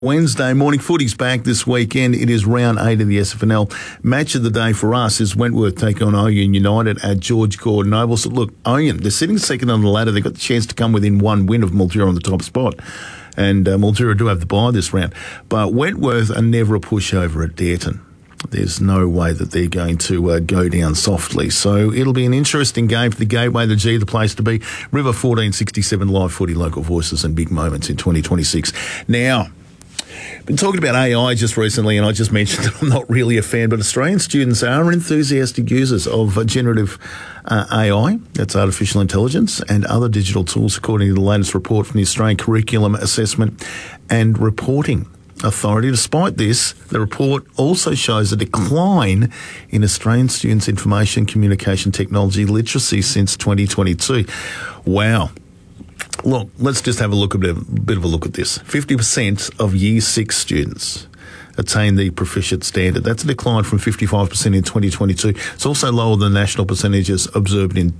Wednesday morning footy's back this weekend. It is round 8 of the SFNL. Match of the day for us is Wentworth taking on Oyen United at George Gordon Oval. So look, Oyen, they're sitting second on the ladder. They've got the chance to come within one win of Mildura on the top spot. And Mildura do have the bye this round. But Wentworth are never a pushover at Dareton. There's no way that they're going to go down softly. So it'll be an interesting game for the Gateway, the G, the place to be. River 1467 live footy, local voices and big moments in 2026. Now, been talking about AI just recently, and I just mentioned that I'm not really a fan, but Australian students are enthusiastic users of generative AI, that's artificial intelligence, and other digital tools, according to the latest report from the Australian Curriculum Assessment and Reporting Authority. Despite this, the report also shows a decline in Australian students' information communication technology literacy since 2022. Wow. Look, let's just have a bit of a look at this. 50% of Year 6 students attain the proficient standard. That's a decline from 55% in 2022. It's also lower than national percentages observed in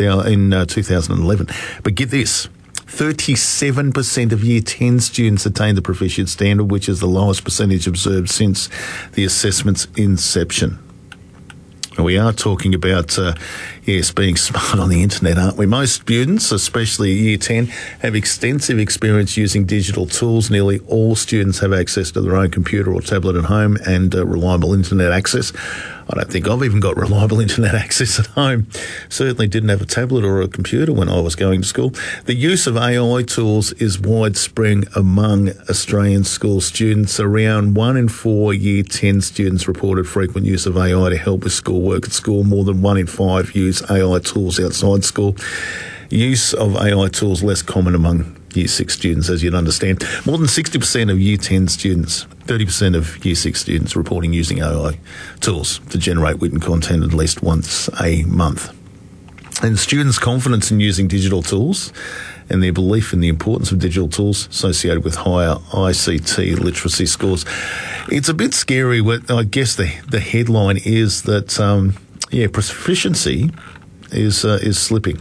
2011. But get this, 37% of Year 10 students attain the proficient standard, which is the lowest percentage observed since the assessment's inception. We are talking about, being smart on the internet, aren't we? Most students, especially Year 10, have extensive experience using digital tools. Nearly all students have access to their own computer or tablet at home and reliable internet access. I don't think I've even got reliable internet access at home. Certainly didn't have a tablet or a computer when I was going to school. The use of AI tools is widespread among Australian school students. Around 1 in 4 Year 10 students reported frequent use of AI to help with schoolwork at school. More than 1 in 5 use AI tools outside school. Use of AI tools less common among Year 6 students, as you'd understand. More than 60% of Year 10 students, 30% of Year 6 students reporting using AI tools to generate written content at least once a month. And students' confidence in using digital tools and their belief in the importance of digital tools associated with higher ICT literacy scores. It's a bit scary. I guess the headline is that, proficiency is slipping.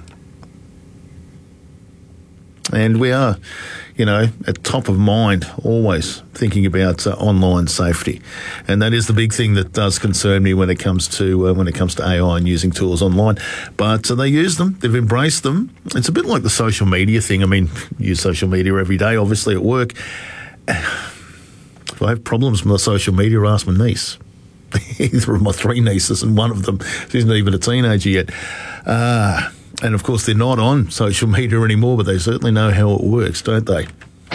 And we are, at top of mind, always thinking about online safety, and that is the big thing that does concern me when it comes to AI and using tools online. But they use them, they've embraced them. It's a bit like the social media thing. I mean, use social media every day, obviously at work. If I have problems with my social media, ask my niece. Either of my 3 nieces, and one of them, she's not even a teenager yet. And of course, they're not on social media anymore, but they certainly know how it works, don't they?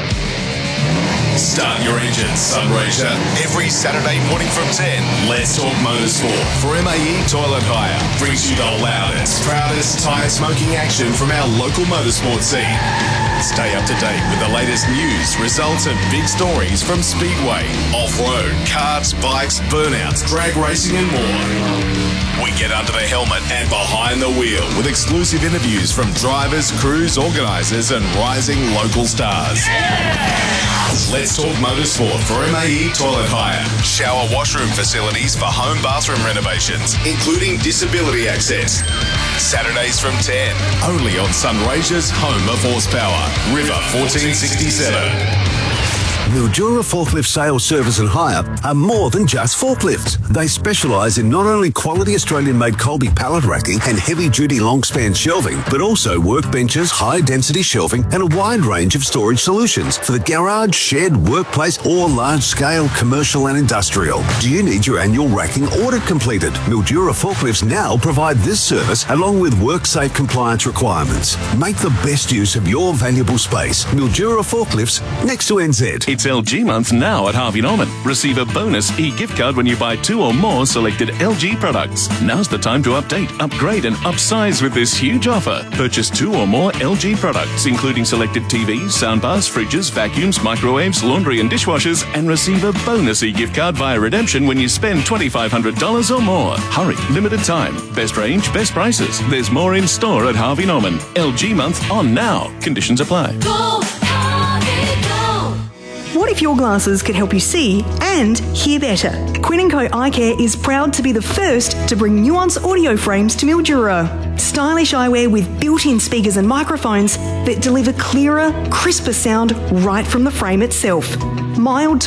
Start your engines, Sunraysia. Every Saturday morning from 10, Let's Talk Motorsport for MAE Toilet Hire. Brings you the loudest, proudest tyre smoking action from our local motorsport scene. Stay up to date with the latest news, results and big stories from Speedway, off-road, karts, bikes, burnouts, drag racing and more. We get under the helmet and behind the wheel with exclusive interviews from drivers, crews, organisers and rising local stars. Let's Talk Motorsport for MAE Toilet Hire. Shower washroom facilities for home bathroom renovations, including disability access. Saturdays from 10, only on Sunraysia's home of horsepower, River 1467. Mildura Forklift Sales, Service and Hire are more than just forklifts. They specialise in not only quality Australian-made Colby pallet racking and heavy-duty long-span shelving, but also workbenches, high-density shelving and a wide range of storage solutions for the garage, shed, workplace or large-scale commercial and industrial. Do you need your annual racking audit completed? Mildura Forklifts now provide this service along with WorkSafe compliance requirements. Make the best use of your valuable space. Mildura Forklifts, next to NZ. It's LG month now at Harvey Norman. Receive a bonus e-gift card when you buy 2 or more selected LG products. Now's the time to update, upgrade and upsize with this huge offer. Purchase 2 or more LG products, including selected TVs, soundbars, fridges, vacuums, microwaves, laundry and dishwashers, and receive a bonus e-gift card via redemption when you spend $2,500 or more. Hurry, limited time. Best range, best prices. There's more in store at Harvey Norman. LG month on now. Conditions apply. Go, Harvey, go. What if your glasses could help you see and hear better? Quinn & Co Eye Care is proud to be the first to bring Nuance audio frames to Mildura. Stylish eyewear with built-in speakers and microphones that deliver clearer, crisper sound right from the frame itself. Mild to